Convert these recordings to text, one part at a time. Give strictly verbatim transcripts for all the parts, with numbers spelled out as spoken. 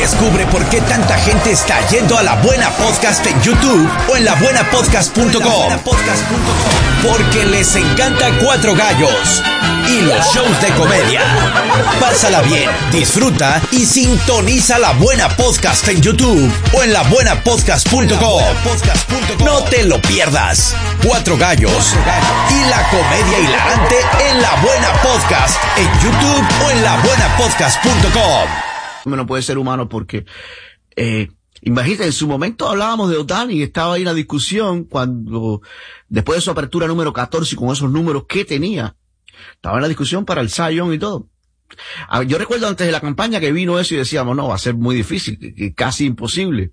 Descubre por qué tanta gente está yendo a La Buena Podcast en YouTube o en la buena podcast punto com. Porque les encanta Cuatro Gallos y los shows de comedia. Pásala bien, disfruta y sintoniza La Buena Podcast en YouTube o en la buena podcast punto com. No te lo pierdas. Cuatro Gallos y la comedia hilarante en La Buena Podcast en YouTube o en la buena podcast punto com. No puede ser humano porque, eh, imagínate, en su momento hablábamos de Ohtani y estaba ahí en la discusión cuando, después de su apertura número catorce y con esos números que tenía, estaba en la discusión para el Cy Young y todo. Yo recuerdo antes de la campaña que vino eso y decíamos, no, va a ser muy difícil, casi imposible.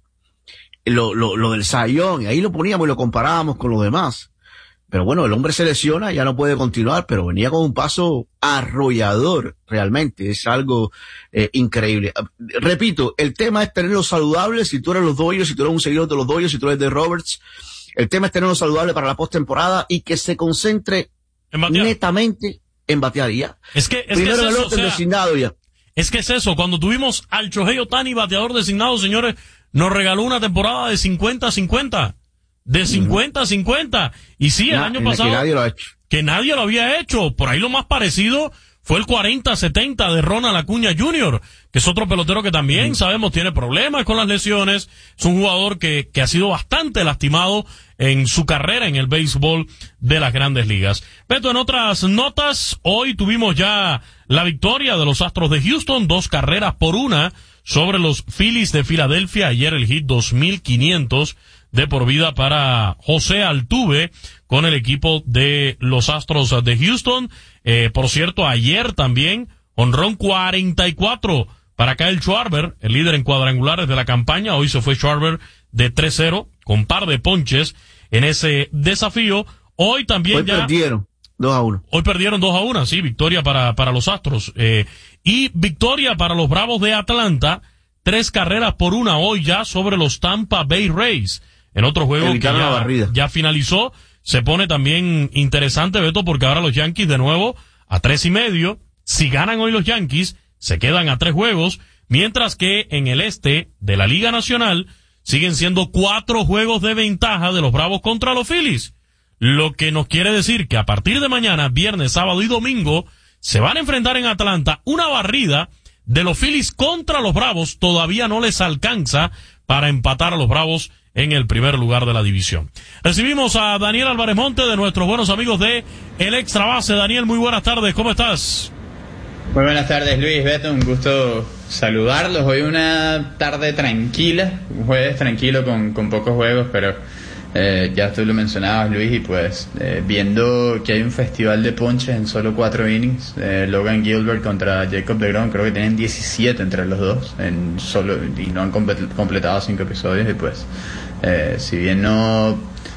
Lo, lo, lo del Cy Young, y ahí lo poníamos y lo comparábamos con los demás. Pero bueno, el hombre se lesiona, ya no puede continuar, pero venía con un paso arrollador, realmente. Es algo eh, increíble. Repito, el tema es tenerlo saludable. Si tú eres los Dodgers, si tú eres un seguidor de los Dodgers, si tú eres de Roberts, el tema es tenerlo saludable para la postemporada y que se concentre en netamente en batear ya. Es que, es Primero que es el eso, otro o sea, designado ya. Es que es eso, cuando tuvimos al Shohei Ohtani bateador designado, señores, nos regaló una temporada de cincuenta a cincuenta. De cincuenta a cincuenta. Y sí, el Na, año pasado. Que nadie lo ha hecho. Que nadie lo había hecho. Por ahí lo más parecido fue el cuarenta a setenta de Ronald Acuña junior, que es otro pelotero que también, mm. sabemos, tiene problemas con las lesiones. Es un jugador que, que ha sido bastante lastimado en su carrera en el béisbol de las Grandes Ligas. Beto, en otras notas, hoy tuvimos ya la victoria de los Astros de Houston, dos carreras por una sobre los Phillies de Filadelfia. Ayer el hit dos mil quinientos de por vida para José Altuve con el equipo de los Astros de Houston. Eh, por cierto, ayer también honrón cuarenta y cuatro para Kyle Schwarber, el líder en cuadrangulares de la campaña. Hoy se fue Schwarber de tres cero con par de ponches en ese desafío. Hoy también Hoy ya perdieron dos a uno. Hoy perdieron dos a uno, sí, victoria para para los Astros. Eh, y victoria para los Bravos de Atlanta, tres carreras por una hoy ya sobre los Tampa Bay Rays. En otro juego que ya, ya finalizó, se pone también interesante, Beto, porque ahora los Yankees de nuevo a tres y medio. Si ganan hoy los Yankees, se quedan a tres juegos, mientras que en el este de la Liga Nacional siguen siendo cuatro juegos de ventaja de los Bravos contra los Phillies. Lo que nos quiere decir que a partir de mañana, viernes, sábado y domingo, se van a enfrentar en Atlanta. Una barrida de los Phillies contra los Bravos todavía no les alcanza para empatar a los Bravos en el primer lugar de la división. Recibimos a Daniel Álvarez Monte, de nuestros buenos amigos de El Extra Base. Daniel, muy buenas tardes, ¿cómo estás? Muy buenas tardes, Luis, Beto, un gusto saludarlos. Hoy una tarde tranquila, un jueves tranquilo con, con pocos juegos, pero eh, ya tú lo mencionabas, Luis, y pues eh, viendo que hay un festival de ponches en solo cuatro innings, eh, Logan Gilbert contra Jacob deGrom, creo que tienen diecisiete entre los dos en solo y no han completado cinco episodios, y pues eh, si bien no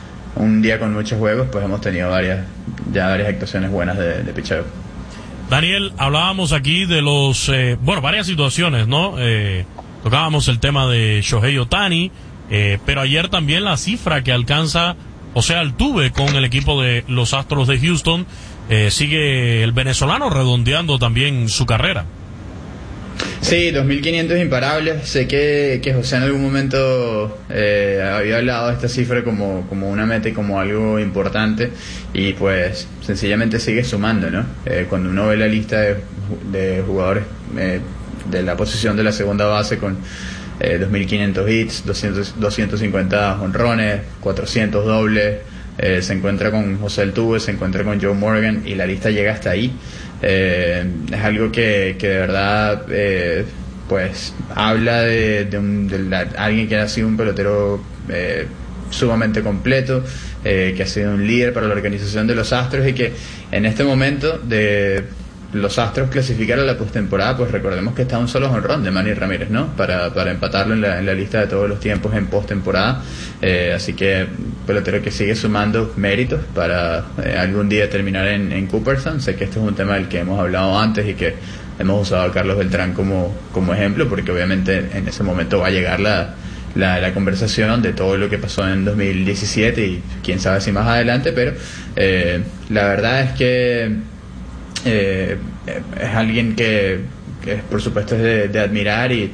un día con muchos juegos, pues hemos tenido varias ya varias actuaciones buenas de, de picheo. Daniel, hablábamos aquí de los eh, bueno, varias situaciones, ¿no? Eh, tocábamos el tema de Shohei Ohtani, Eh, pero ayer también la cifra que alcanza José Altuve con el equipo de los Astros de Houston, eh, sigue el venezolano redondeando también su carrera. Sí, dos mil quinientos imparables. Sé que, que José en algún momento eh, había hablado de esta cifra como, como una meta y como algo importante, y pues sencillamente sigue sumando, ¿no? Eh, cuando uno ve la lista de, de jugadores eh, de la posición de la segunda base con Eh, dos mil quinientos hits, doscientos, doscientos cincuenta honrones, cuatrocientos dobles, eh, se encuentra con José Altuve, se encuentra con Joe Morgan, y la lista llega hasta ahí. Eh, es algo que, que de verdad eh, pues habla de, de, un, de la, alguien que ha sido un pelotero eh, sumamente completo, eh, que ha sido un líder para la organización de los Astros, y que en este momento de los Astros clasificar a la postemporada, pues recordemos que está un solo jonrón de Manny Ramírez, ¿no? Para, para empatarlo en la, en la lista de todos los tiempos en postemporada. Eh, así que pelotero que sigue sumando méritos para eh, algún día terminar en, en Cooperstown. Sé que este es un tema del que hemos hablado antes y que hemos usado a Carlos Beltrán como, como ejemplo, porque obviamente en ese momento va a llegar la, la, la conversación de todo lo que pasó en dos mil diecisiete y quién sabe si más adelante, pero eh, la verdad es que Eh, es alguien que, que por supuesto es de, de admirar, y